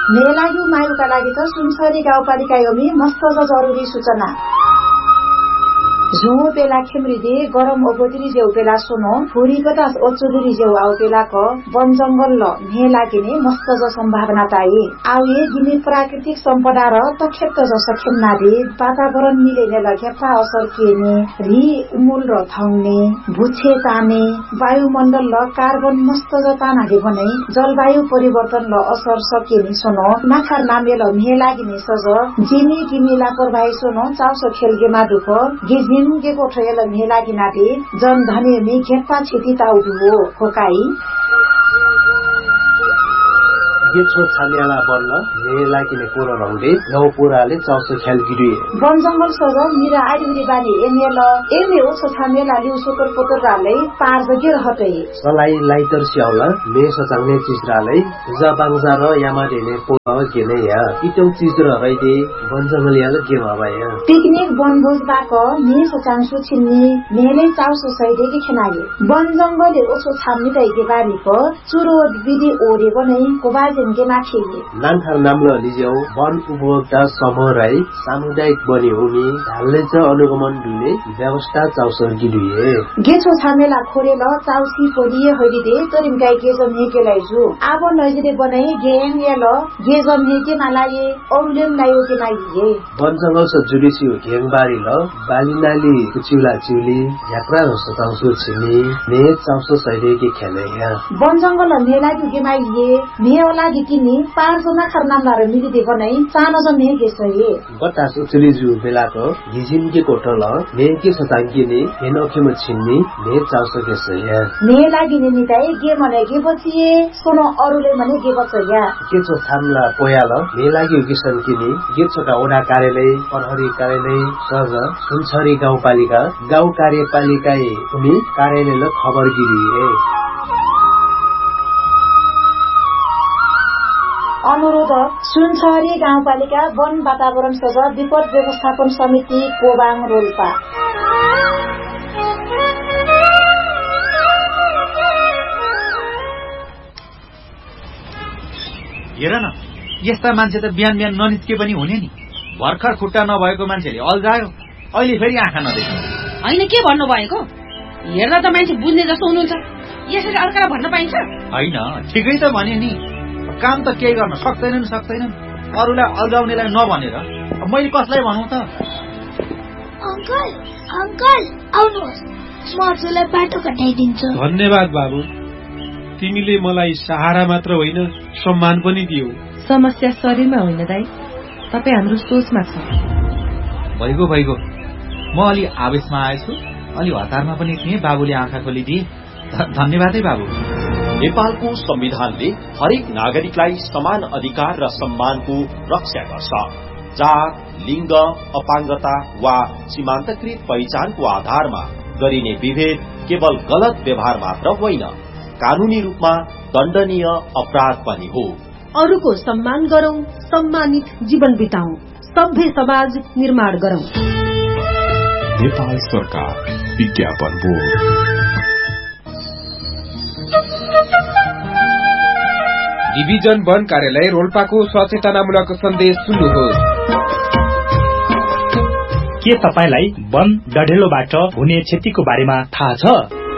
मेलायु मायुका लागि त सुनसरी गाउँपालिका योमी मस्त जरुरी सूचना झुमो पेला खेमरिदे गरम ओबोतिरी जेउ पेला सुनो फुरी बतास ओचुरी जेउ आउ पेला क वन जंगल ल ने लागिने मस्त ज सम्भावना ताई आउ ये गिने प्राकृतिक सम्पदा र तक्षेत ज सखेन्ना दे वातावरण मिलेने लखेपा असर केने रि उमुल र थाउने भुछे ताने वायुमण्डल ल कार्बन मस्त ज तानाले भने जलवायु परिवर्तन ल असर सकेनी सुनो नाखर नामे ल ने लागिने सज जिनी गिनी लापरवाही सुनो चाउसो खेलगे मादुख गिजिन के कोठयल मेला गिनाते जन धने मे खेप्पा छिति ताउदु हो खोकाई गेछो छानियाला बन्न ने लागिने कोरो रंगले नौ पुराले चाउसो खेल गिरिए वन जंगल सज मिरा आइदिरी बानी एमेल एमे ओसो छानियाला लिउ सुकर पोतर राले पार जगे रहते सलाई लाइटर सियाउला मे सचांगने चिजराले जाबांजा र यामादेले पोवा गेले या इटौ चिज र रइदे वन जंगल याले गेमाबाया पिकनिक बनभोज बाक मे सचांसु छिन्नी मेले चाउसो सैदे के खेनाले वन जंगलले ओसो छाम्नी दैगे बारीको चुरो विधि ओरे बनै कोबाज नान्थार नाम्लो लिजेउ वन उपभोक्ता समूह राई सामुदायिक बनी हुमी ढाल्ने च अनुगमन दुले व्यवस्था चाउसर गिलुए गेछो छामेला खोरेल चाउसी पोलिए हरिदे तरिमकाई गेजम हेकेलाई जु आबो नजिदे बनाई गेम येल गेजम हेके नालाये औलेम लायो के नाइए वन जंगल स जुडिसी घेङबारी ल बालिनाली कुचिउला चिउली यात्रा रस चाउसो छिनी ने चाउसो सैले के खेले या वन जंगल मेला गेमाइए मेला किनी पाँचजना खरनामदार मिलिदे बनाई सानो जने गेसए बतास उचलिजु बेलाको गिजिनके कोठल नेके सतांगिने हेनोखेम छिन्नी ने चाउसो गेसए ने लागिने निताई गे मने गे बचिए सोनो अरुले मने गे बचया केचो थामला पोयाल ने लागि किसन किनी गेचोका ओडा कार्यालय प्रहरी कार्यालय सज सुनसरी गाउँपालिका गाउँ कार्यपालिकाए उनी कार्यालयले खबर गिरिए अनुरोध सुनसरी गाउँपालिका वन वातावरण सज विपद व्यवस्थापन समिति कोबाङ रोल्पा हेर न यस्ता मान्छे त बिहान बिहान ननिस्के पनि हुने नि भर्खर खुट्टा नभएको मान्छेले अल्झायो अहिले फेरि आँखा नदेख्यो हैन के भन्नु भएको हेर्दा त मान्छे बुझ्ने जस्तो हुनुहुन्छ यसरी अर्कालाई भन्न पाइन्छ हैन ठिकै त भने नि काम त केही गर्न सक्दैनन् अरूलाई अल्झाउनेलाई नभनेर मैले कसलाई भनौं त अंकल आउनुहोस् म हजुरलाई बाटो घटाइदिन्छु धन्यवाद बाबु तिमीले मलाई सहारा मात्र होइन सम्मान पनि दियौ समस्या शरीरमा होइन दाइ तपाई हाम्रो सोचमा छ भइगो म अलि आवेशमा आएछु अलि हतारमा पनि थिएँ बाबुले आँखा खोलिदिए धन्यवादै बाबु नेपालको संविधानले हरेक नागरिकलाई समान अधिकार र सम्मानको रक्षा गर्छ जात लिंग अपाङ्गता वा सीमान्तकृत पहिचानको आधारमा गरिने विभेद केवल गलत व्यवहार मात्र होइन कानूनी रूपमा दण्डनीय अपराध पनि हो अरूको सम्मान गरौं सम्मानित जीवन बिताउँ सभ्य समाज निर्माण गरौं नेपाल सरकार विज्ञापन बोर्ड डिभिजन वन कार्यालय रोल्पाको सचेतनामूलक सन्देश सुन्नुहोस् के तपाईलाई वन डढेलोबाट हुने क्षतिको बारेमा थाहा छ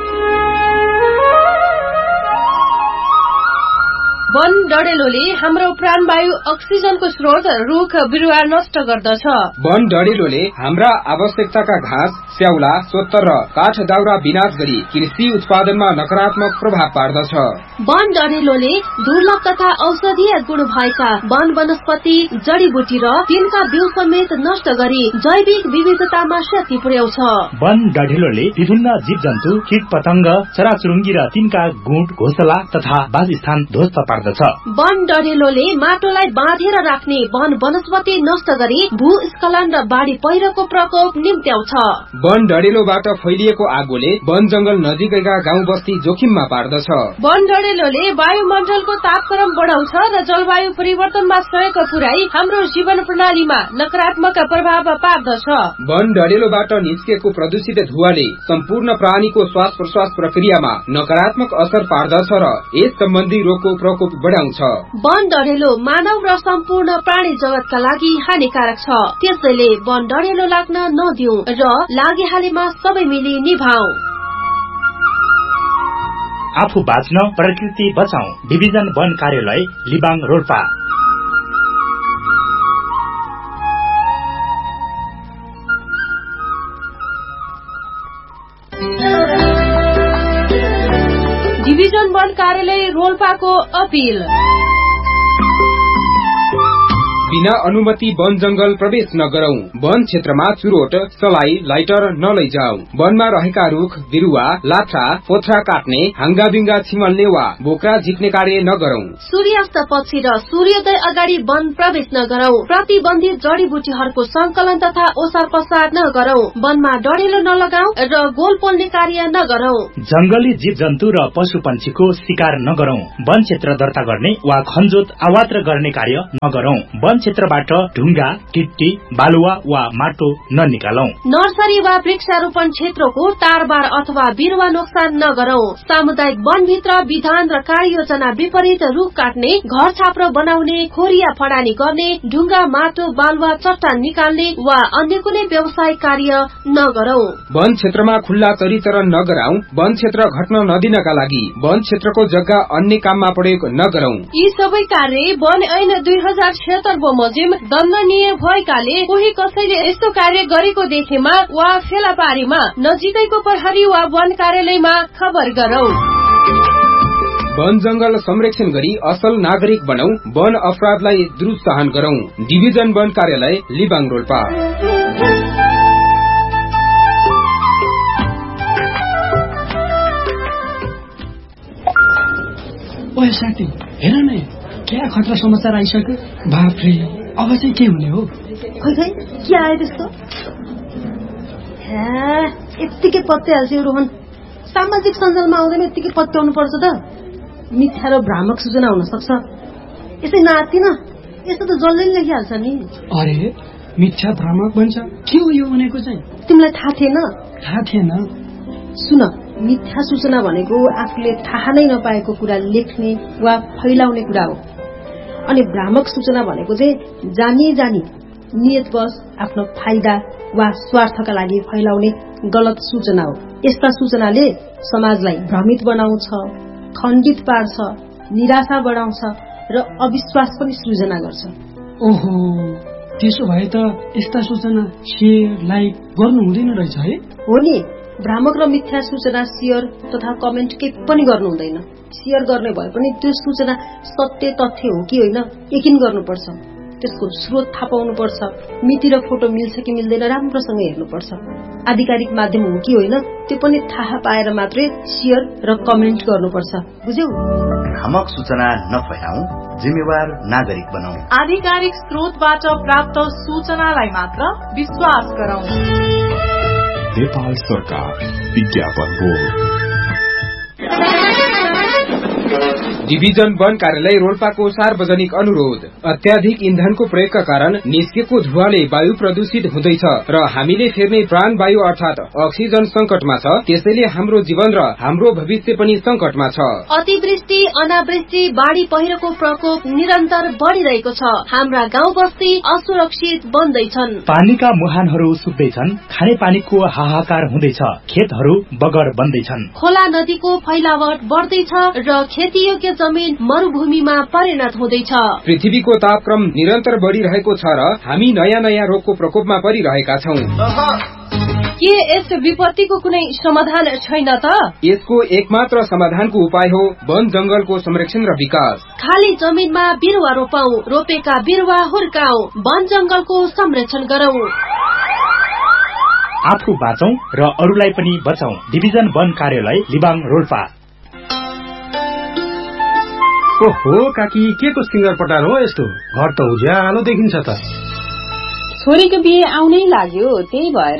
वन डढेलोले हाम्रो प्राणवायु अक्सिजनको स्रोत रुख बिरुवा नष्ट गर्दछ वन डढेलोले हाम्रा आवश्यकताका घाँस स्याउला सोत्तर र काठ दाउरा विनाश गरी कृषि उत्पादनमा नकारात्मक प्रभाव पार्दछ वन डढेलोले दुर्लभ तथा औषधीय गुण भएका वन वनस्पति जडीबुटी र तिनका बिउ समेत नष्ट गरी जैविक विविधतामा क्षति पुर्याउँछ वन डढेलोले विभिन्न जीव जन्तु कीट पतंग चराचुरुङ्गी र तिनका गुँड घोसला तथा वासस्थान ध्वस्त पार्दछ वन डढेलोले माटोलाई बाँधेर राख्ने वन वनस्पति नष्ट गरी भूस्खलन र बाढ़ी पहिरोको प्रकोप निम्त्याउँछ वन डढेलोबाट फैलिएको आगोले वन जंगल नजिकैका गाउँ बस्ती जोखिममा पार्दछ वन डढेलोले वायुमण्डलको तापक्रम बढाउँछ र जलवायु परिवर्तनमा सहयोग पुर्याई हाम्रो जीवन प्रणालीमा नकारात्मक प्रभाव पार्दछ वन डढेलोबाट निस्केको प्रदूषित धुवाले सम्पूर्ण प्राणीको श्वास प्रश्वास प्रक्रियामा नकारात्मक असर पार्दछ र यस सम्बन्धी रोगको प्रकोप प्रकोप बढाउँछ। वन डढेलो मानव र सम्पूर्ण प्राणी जगतका लागि हानिकारक छ। त्यसैले वन डढेलो लाग्न नदिऊ र लागिहालेमा सबै मिली निभाऊ। आफू बाँच्न प्रकृति बचाऊ। डिभिजन वन कार्यालय लिबाङ रोल्पा। डिभिजन वन कार्यालय रोल्पाको अपील। बिना अनुमति वन जंगल प्रवेश नगरौं। वन क्षेत्रमा चुरोट, सलाई, लाइटर नलैजाऊ। वनमा रहेका रुख, बिरुवा, लाठा, पोथ्रा काट्ने, हाङ्गाबिङ्गा छिमल्ने वा बोक्रा झिक्ने कार्य नगरौं। सूर्यास्त पछि र सूर्योदय अगाडि वन प्रवेश नगरौं। प्रतिबन्धित जडीबुटीहरूको संकलन तथा ओसार पसार नगरौं। वनमा डढेलो नलगाऊ र गोल पोल्ने कार्य नगरौं। जंगली जीव जन्तु र पशु पन्छीको शिकार नगरौं। वन क्षेत्र दर्ता गर्ने वा खनजोत अवात्र गर्ने कार्य नगरौं। वन क्षेत्रबाट ढुङ्गा, टिट्टी, बालुवा वा माटो ननिकालौं। नर्सरी वा वृक्षारोपण क्षेत्रको तारबार अथवा बिरुवा नोक्सान नगरौं। सामुदायिक वनभित्र विधान र कार्ययोजना विपरीत रुख काट्ने, घर छाप्रो बनाउने, खोरिया फडानी गर्ने, ढुङ्गा, माटो, बालुवा, चट्टान निकाल्ने वा अन्य कुनै व्यवसायिक कार्य नगरौं। वन क्षेत्रमा खुल्ला चरीचरण नगराऊ। वन क्षेत्र घट्न नदिनका लागि वन क्षेत्रको जग्गा अन्य काममा प्रयोग नगरौं। यी सबै कार्य वन ऐन 2076 बमोजिम दण्डनीय भएकाले कोही कसैले यस्तो कार्य गरेको देखेमा वा फेला पारीमा नजिकैको प्रहरी वा वन कार्यालयमा खबर गरौं। वन जंगल संरक्षण गरी असल नागरिक बनौ। वन अपराधलाई दुरुत्साहन गरौं। डिभिजन वन कार्यालय लिबाङ रोल्पा। ओए साथी, हेर न, क्या खतरा समाचार आइसक्यो। बाफ्रे, अब चाहिँ के हुने हो? खै के आयो त्यस्तो? यत्तिकै पत्याइहाल्छ यो रोहन। सामाजिक सञ्जालमा आउँदैन यत्तिकै पत्याउनु पर्छ त। मिथ्या र भ्रामक सूचना हुन सक्छ। यसै नातिन, यस्तो त जल्दै लेखिहाल्छ नि। अरे मिथ्या भ्रामक भन्छ, के हो यो भनेको चाहिँ? तिमीलाई थाहा थिएन? थाहा थिएन। सुन, मिथ्या सूचना भनेको आफूले थाहा नै नपाएको कुरा लेख्ने वा फैलाउने कुरा हो। अनि भ्रामक सूचना भनेको चाहिँ जानी नियतवश आफ्नो फाइदा वा स्वार्थका लागि फैलाउने गलत सूचना हो। यस्ता सूचनाले समाजलाई भ्रमित बनाउँछ, खण्डित पार्छ, निराशा बढाउँछ र अविश्वास पनि सृजना गर्छ। ओहो, त्यसो भए त यस्ता सूचना शेयर, लाइक गर्नु हुँदैन रहेछ है? हो नि, भ्रामक र मिथ्या सूचना शेयर तथा कमेन्ट के पनि गर्नु हुँदैन। शेयर गर्ने भए पनि त्यो सूचना सत्य तथ्य हो कि होइन यकिन गर्नुपर्छ। त्यसको स्रोत थाहा पाउनुपर्छ। मिति र फोटो मिल्छ कि मिल्दैन राम्रोसँग हेर्नुपर्छ। आधिकारिक माध्यम हो कि होइन त्यो पनि थाहा पाएर मात्रै शेयर र कमेन्ट गर्नुपर्छ। बुझ्यौ? भ्रामक सूचना नफैलाऊ, जिम्मेवार नागरिक बनाऊ। आधिकारिक स्रोतबाट प्राप्त सूचनालाई मात्र विश्वास गरौं। नेपाल सरकार विज्ञापन बोर्ड। डिभिजन वन कार्यालय रोल्पाको सार्वजनिक अनुरोध। अत्याधिक इन्धनको प्रयोगका कारण निस्केको धुवाले वायु प्रदूषित हुँदैछ र हामीले फेर्ने प्राणवायु अर्थात अक्सिजन संकटमा छ। त्यसैले हाम्रो जीवन र हाम्रो भविष्य पनि संकटमा छ। अतिवृष्टि, अनावृष्टि, बाढ़ी पहिरोको प्रकोप निरन्तर बढ़िरहेको छ। हाम्रा गाउँ बस्ती असुरक्षित बन्दैछन्। पानीका मुहानहरू सुक्दैछन्। खाने पानीको हाहाकार हुँदैछ। खेतहरू बगर बन्दैछन्। खोला नदीको फैलावट बढ्दैछ र खेतीयोग्य जमिन मरुभूमिमा परिणत हुँदैछ। पृथ्वीको तापक्रम निरन्तर बढ़िरहेको छ र हामी नयाँ नयाँ रोगको प्रकोपमा परिरहेका छौं। के यस विपत्तिको कुनै समाधान छैन त? यसको एकमात्र समाधानको उपाय हो वन जंगलको संरक्षण र विकास। खाली जमिनमा बिरुवा रोपौं, रोपेका बिरुवा हुर्काऊ, वन जंगलको संरक्षण गरौं। आफू बाँचौं र अरूलाई पनि बचाऊ। डिभिजन वन कार्यालय लिबाङ रोल्पा। ओहो काकी, के को सिंगर पटार हो यस्तो? घर त उज्यालो देखिन्छ त। छोरीको बिहे आउनै लाग्यो, त्यही भएर।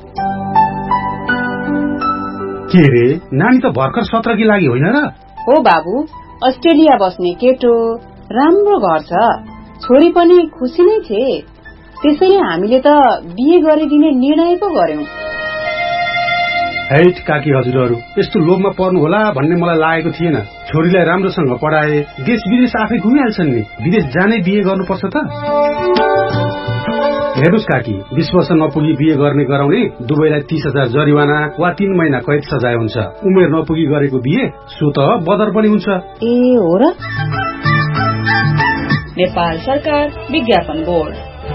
के रे, नानी त भर्खर 17 की लागि होइन र? हो बाबु, अस्ट्रेलिया बस्ने केटो, राम्रो घर छ, छोरी पनि खुसी नै थिए। त्यसैले हामीले त बिहे गरिदिने निर्णय पो गर्यौं। हैट काकी हजुरहरू, यस्तो लोभमा पर्नु होला भन्ने मलाई लागेको थिएन। छोरीलाई राम्रोसँग पढाए देश विदेश आफै घुमिहाल्छन् नि, विदेश जानै बिहे गर्नुपर्छ त? हेर्नुस् काकी, 20 वर्ष नपुगी बिहे गर्ने गराउने दुवैलाई 30,000 जरिवाना वा 3 महिना कैद सजाय हुन्छ। उमेर नपुगी गरेको बिहे सो त बदर पनि हुन्छ। ए हो र? नेपाल सरकार विज्ञापन बोर्ड।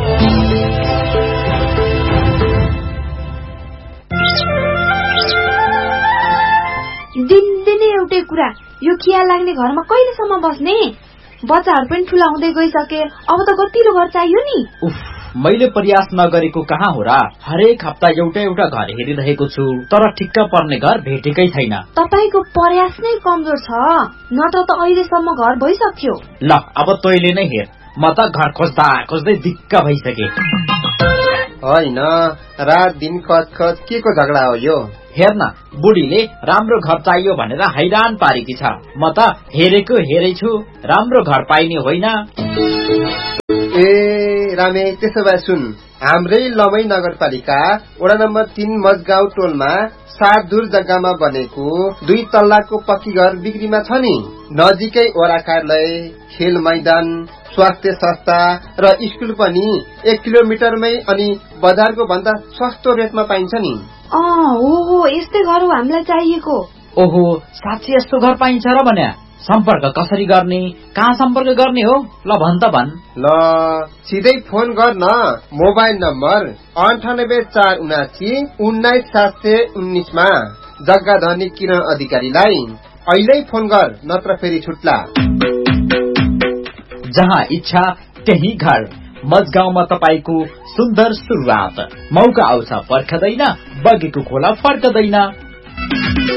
दिनदिनै एउटै कुरा, यो खिया लाग्ने घरमा कहिलेसम्म बस्ने? बच्चाहरू पनि ठुला हुँदै गइसके, अब त गतिलो घर चाहियो नि। मैले प्रयास नगरेको कहाँ हो र? हरेक हप्ता एउटा एउटा घर हेरिरहेको छु, तर ठिक्क पर्ने घर भेटेकै छैन। तपाईको प्रयास नै कमजोर छ, नत्र त अहिलेसम्म घर भइसक्यो। ल अब तैले नै हेर, म त घर खोज्दा खोज्दै दिक्क भइसके। होइन, रात दिन खच के को झगडा हो यो? हेर्न, बुढीले राम्रो घर चाहियो भनेर हैरान पारेकी छ। म त हेरेको हेरेछु, राम्रो घर पाइने होइन। ए रामे, त्यसो भए सुन, हाम्रै लमै नगरपालिका वडा नम्बर 3 मजगाउँ टोलमा 7 दूर जग्गामा बनेको 2 तल्लाको पक्की घर बिक्रीमा छ नि। नजिकै वडा कार्यालय, खेल मैदान, स्वास्थ्य संस्था र स्कुल पनि 1 किलोमिटरमै, अनि बजारको भन्दा सस्तो रेटमा पाइन्छ नि। ओहो, यस्तै घर हो हामीलाई चाहिएको। ओहो, साँच्चै यस्तो घर पाइन्छ र भन्या? सम्पर्क कसरी गर्ने, कहाँ सम्पर्क गर्ने हो? ल भन् त भन्। ल सिधै फोन गर्न, मोबाइल नम्बर 984779 मा। जग्गा धनी किरण अधिकारीलाई अहिले फोन गर, नत्र फेरि छुट्ला। जहाँ इच्छा त्यही घर, मजगाउँमा तपाईको सुन्दर सुरुवात। मौका आउँछ पर्खदैन, बगेको खोला फर्कदैन।